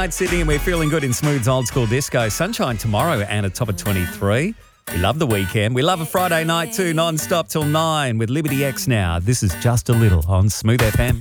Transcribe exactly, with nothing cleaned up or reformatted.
Night Sydney, and we're feeling good in Smooth's Old School Disco. Sunshine tomorrow and a top of twenty-three. We love the weekend. We love a Friday night too, non-stop till nine with Liberty X now. This is Just a Little on Smooth F M.